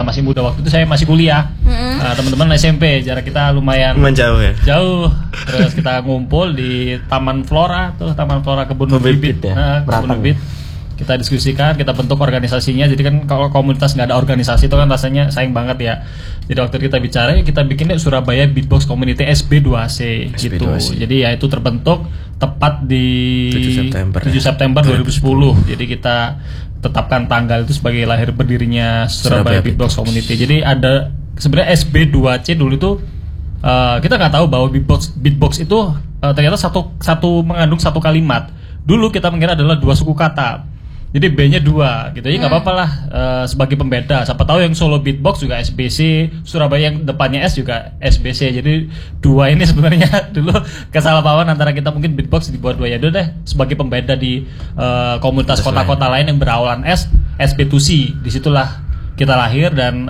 masih muda, waktu itu saya masih kuliah. Teman-teman SMP, jarak kita lumayan jauh ya. Jauh. Terus kita ngumpul di Taman Flora Kebun Bibit ya. Kebun Bibit. Kita diskusikan, kita bentuk organisasinya. Jadi kan kalau komunitas nggak ada organisasi itu kan rasanya sayang banget ya. Jadi waktu kita bicara, kita bikinnya Surabaya Beatbox Community SB2C gitu. Jadi ya itu terbentuk tepat di 7 September 2010. Jadi kita tetapkan tanggal itu sebagai lahir berdirinya Surabaya Beatbox Community. Jadi ada sebenarnya SB2C dulu itu kita nggak tahu bahwa beatbox itu ternyata satu mengandung satu kalimat. Dulu kita mengira adalah dua suku kata. Jadi B-nya 2 gitu. Jadi nggak apa-apa lah sebagai pembeda. Siapa tahu yang solo beatbox juga SBC, Surabaya yang depannya S juga SBC. Jadi 2 ini sebenarnya dulu kesalahpahaman antara kita, mungkin beatbox dibuat 2 ya deh sebagai pembeda di komunitas kota-kota lain yang berawalan S, SB2C. Disitulah kita lahir dan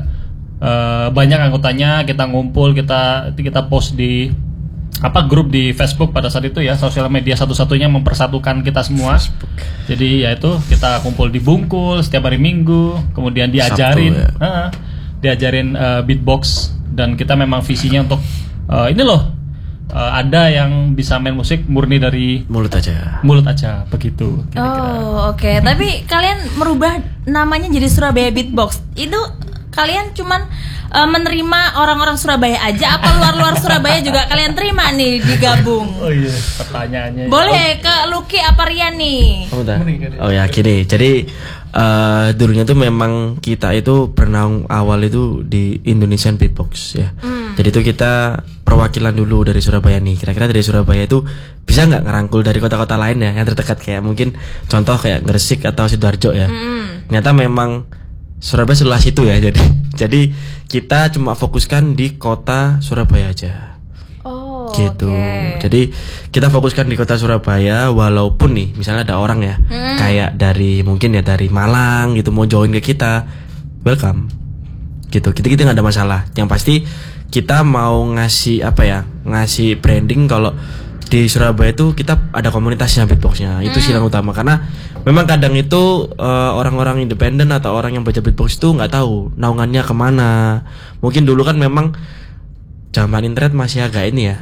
banyak anggotanya. Kita ngumpul, kita post di grup di Facebook pada saat itu ya, sosial media satu-satunya mempersatukan kita semua. Jadi ya itu kita kumpul di Bungkul setiap hari Minggu, kemudian diajarin Sabtu, ya. Diajarin beatbox, dan kita memang visinya untuk ini loh, ada yang bisa main musik murni dari mulut aja begitu. Oke. Tapi kalian merubah namanya jadi Surabaya Beatbox. Itu kalian cuman menerima orang-orang Surabaya aja, apa luar-luar Surabaya juga kalian terima nih digabung? Oh iya, pertanyaannya. Boleh ke Lucky apa Rian nih? Oh ya gini, jadi dulunya tuh memang kita itu bernaung awal itu di Indonesian Beatbox ya. Jadi itu kita perwakilan dulu dari Surabaya nih. Kira-kira dari Surabaya itu bisa nggak ngerangkul dari kota-kota lain ya yang terdekat, kayak mungkin contoh kayak Gresik atau Sidoarjo ya. Ternyata memang Surabaya seluas itu ya, jadi kita cuma fokuskan di kota Surabaya aja. Gitu. Jadi kita fokuskan di kota Surabaya, walaupun nih misalnya ada orang ya kayak dari Malang gitu mau join ke kita, welcome. Gitu. Kita nggak ada masalah. Yang pasti kita mau ngasih ngasih branding kalau di Surabaya itu kita ada komunitasnya beatboxnya. Itu sih yang utama, karena memang kadang itu orang-orang independen atau orang yang belajar beatbox itu nggak tahu naungannya kemana. Mungkin dulu kan memang zaman internet masih agak ini ya,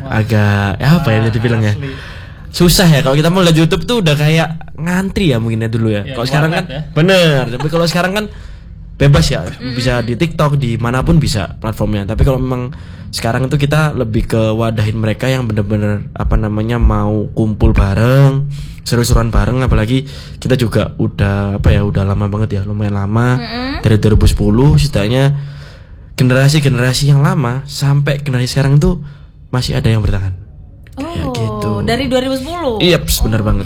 dibilang ya, susah ya. Kalau kita mau lihat YouTube tuh udah kayak ngantri ya mungkin ya dulu ya. Kalau sekarang kan bener, tapi kalau sekarang kan bebas ya, bisa di TikTok, di manapun bisa platformnya. Tapi kalau memang sekarang itu kita lebih ke wadahin mereka yang bener-bener mau kumpul bareng, seru-seruan bareng. Apalagi kita juga udah lama banget ya, lumayan lama, dari 2010 setidaknya. Generasi yang lama sampai generasi sekarang itu masih ada yang bertahan. Gitu. Dari 2010. Iya, benar banget.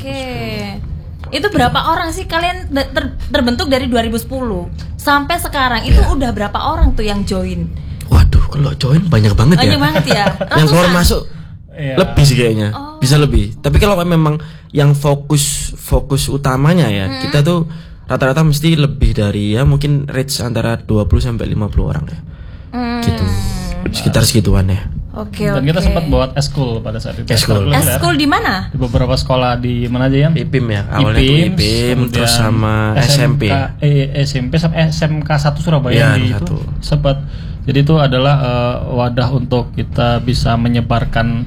Itu berapa orang sih kalian terbentuk dari 2010 sampai sekarang? Itu udah berapa orang tuh yang join? Waduh, kalau join banyak banget ya. Banyak banget ya. Yang keluar masuk lebih sih kayaknya. Bisa lebih. Tapi kalau memang yang fokus utamanya ya, kita tuh rata-rata mesti lebih dari ya mungkin range antara 20 sampai 50 orang ya. Gitu. Sekitar segituan ya. Dan kita sempat buat eskul pada saat itu. Eskul di mana? Di beberapa sekolah di mana aja ya? IPIM ya. Awalnya itu IPIM, terus sama SMP. SMP sampai SMK 1 Surabaya itu sempat. Jadi itu adalah wadah untuk kita bisa menyebarkan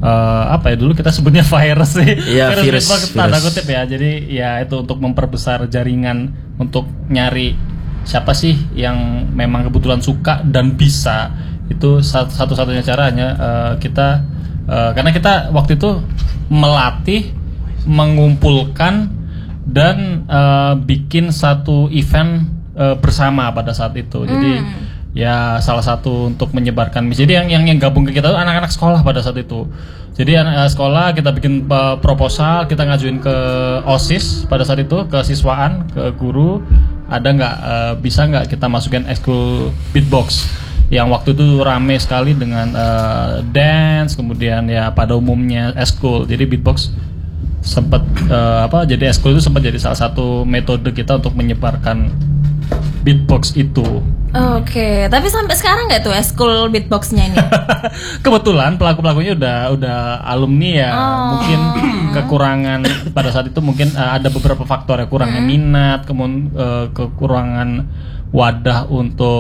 dulu kita sebutnya virus sih. Iya, virus. Tanda kutip ya. Jadi ya itu untuk memperbesar jaringan, untuk nyari siapa sih yang memang kebetulan suka dan bisa. Itu satu-satunya caranya kita karena kita waktu itu melatih, mengumpulkan dan bikin satu event bersama pada saat itu. Jadi ya salah satu untuk menyebarkan misi. Jadi yang gabung ke kita itu anak-anak sekolah pada saat itu. Jadi anak sekolah kita bikin proposal, kita ngajuin ke OSIS pada saat itu, ke siswaan, ke guru, ada nggak bisa nggak kita masukin ekskul beatbox yang waktu itu rame sekali dengan dance, kemudian ya pada umumnya ekskul. Jadi beatbox sempat jadi ekskul itu sempat jadi salah satu metode kita untuk menyebarkan beatbox itu. Oke, tapi sampai sekarang nggak tuh ekskul beatboxnya ini? Kebetulan pelaku-pelakunya udah alumni ya. Mungkin kekurangan pada saat itu mungkin ada beberapa faktor ya, kurangnya minat, kemudian kekurangan wadah untuk